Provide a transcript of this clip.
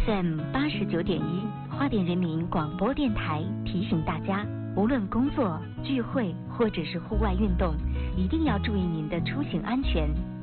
FM 89.1，花莲人民广播电台提醒大家，无论工作、聚会或者是户外运动，一定要注意您的出行安全。